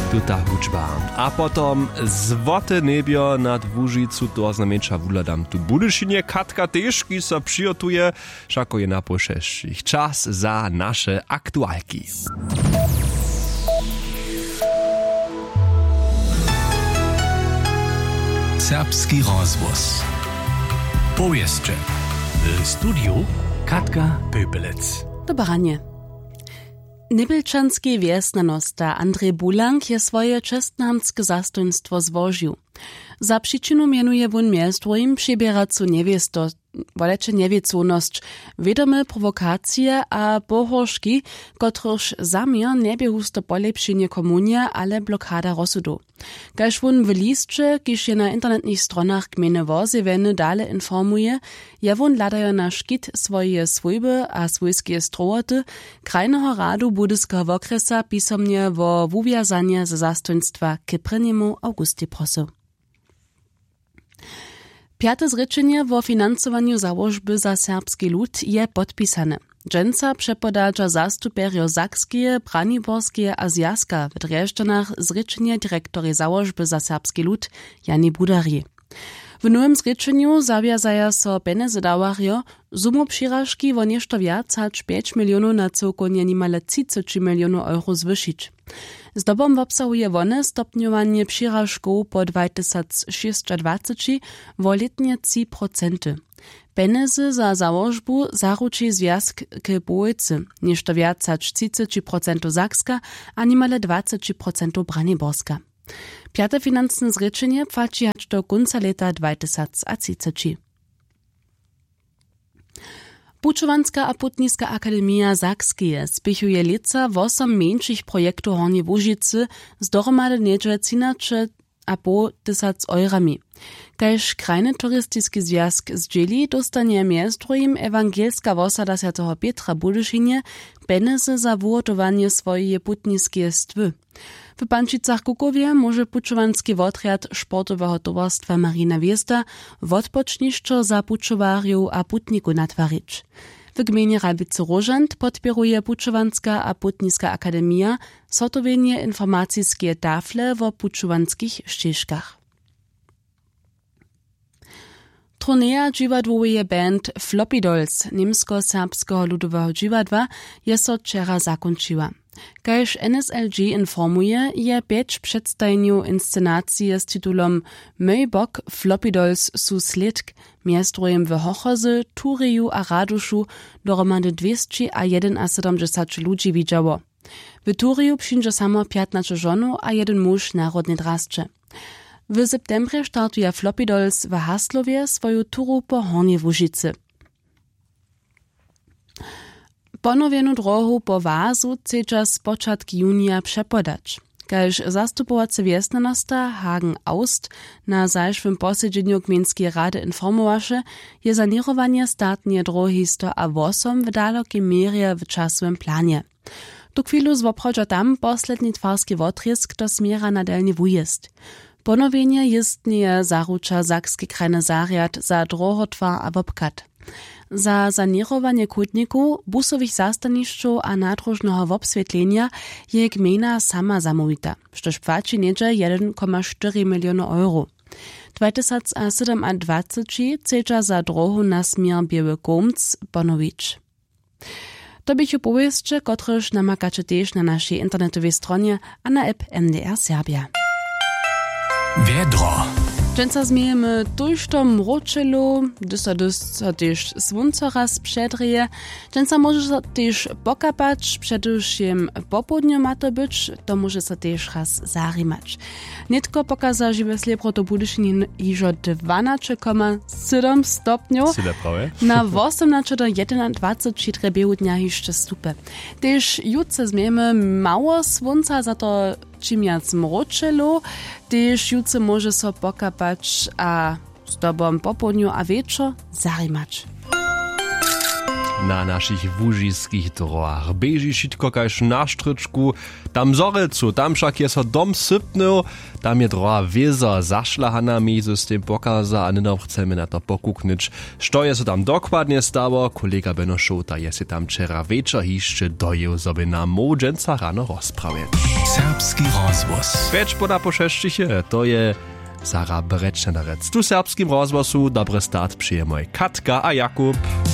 tuta hudžba. A potom złote niebio nad Łužicu, to znamenča wuladam tu Budyšinie. Katka težki so přijotuje, šako je na pošešćih. Čas za naše aktualki. Serbski rozvoz. Powieszcze. W studiu Katka Pöpelec. Dobranie. Nebelčanski wjesnanosta Andrej Bulank je swoje czestnamskie zastojnstwo złożył. Za przyczynu mianuje won miastrojim przybieracu niewieconość, wiadome prowokacje a pohorzki, kotryż zamiar nie husto polepszenie komunia, ale blokada rozsudu. Kaž won w listcze, kiż je na internetnych stronach gminy Worzeweny dale informuje, je won ladajo na szkit swoje swojby a swojskie strołoty, krajnego radu budyskiego wokresa pisomnie wo wuwiązanie ze zastojnstwa k 1. Augustie prosu. Piate zrečenje wo financowaniu założby za serbski lud je podpisane. Dżęca przepodadża zastuperio Sakskie, Braniborskie a Zjazka w Drjeżdżanach zrečenje direktory założby za serbski lud Jani Budari. W nowym zrečenju zawiązaja so penezy dawario, sumu přiražki wo nešto wiac hač 5 milionów na celkonie nimale 30 milionów euro zwyšić. Zdobom obsahuje wone stopnjowanie přiražkov po 2026 wo letnie 3%. Penezy za założbu zaruči Zjazk k Bojce, nešto wiac hač 30% Sakska a nimale 20% Braniborska. Piate finansne zrečenje płaci hač do konca leta 2030. Pučovanska a Putniska akademia Sakskie spichuje lica 8 mniejszych projektów Horni Łužicy z dohromady niedzie 13,5 eurami. Kaž krajny turystyczny związk zdzieli dostanie miastrojim ewangelska wosada Świętego Pietra Budyšinie penezy za wuhotowanie swojej putniskie stwy. W Pančicach Kukowie może pučovanski wotriad sportowego towarstwa Marina Wiesta wodpoczniszczo za pučovariów a putniku natwarić. W gminie Rabice-Rożant podpieruje Pučovanska a Putniska akademia sortowienie informacyjskie tafle w pučovanskich ścieżkach. Turneja dźiwadłowej band Floppy Dolls niemsko-serbskiego ludowego dźiwadła je so wczera zakończyła. Kaž NSLG informuje, je 5 przedstajniów inscenacji z tytułem Mój bok Floppy Dolls su slidk miastrojem w Hochozy, Turiju a Raduszu dohromady 271 ludzi widziało. W Turiju przyjdzie samo 15 żonów a 1 mąż narodny drascze. W septembrze startuje Floppy Dolls w Haslowie swoją turu po Hornej Łužicy. Ponowienu drohu po Wazu chcedźa z początku junia przepodać. Kaž zastupowacy wjesnanosta Hagen Aust na zajszwym posiedzeniu gminskiej rady informowaše, je sanirowanie statnie drohi 108 w dalokiej mierze w czasowym planie. Tu chwilu zwoprodża tam posledni twarski wotrzysk do smiera na delni wujezd. Ponowienie jestnie zarucza Sakski krajny zariad za drohotwar a wopkat. Za sanirowanie kutników, busowych zastanišćów a nadrożnego wobswietlenia je gmina sama zamówita, štož płaci niedzie 1,4 miliona euro. 2027 chcedźa za drohu na smier Biały Komc ponowić. To bychu powieście, kotryż namakacie też na naszej internetowej stronie a na app MDR Serbia. Wiedro. Dżęca zmiejemy tużto mroczelu, dysa też słońce raz przedrije. Dżęca może się też pokapać, przedusziem popołudniu ma to być, to może się też raz zarimać. Nitko pokaza, że w Slepro to Budyšinie iżo 12,7 stopniów, na 18 do 21 trebeju dnia jeszcze stupy. Też jutce zmiejemy mało słońca, za to czym jac mroczelu, też jutce może się pokapać, a z dobą popołudniu a wieczor zarimać. na naszych wužiskich drogach. Beži šitko kaž na štričku, tam zorecu, tam však je so dom sypnil, tam je droga wiezo zašlahana, mi z tym pokaza, a neno chcemy na to pokuknić. Što je so tam dokładnie stało, kolega Beno Šota je si tam wczera wieczor jeszcze dojel sobie na modženca rano rozprawić. Serbski rozvoz. Wiecz poda po šeščiche, to je Sara Brečnerec. Tu serbskim rozvozu dobry start przyjemoj Katka a Jakub.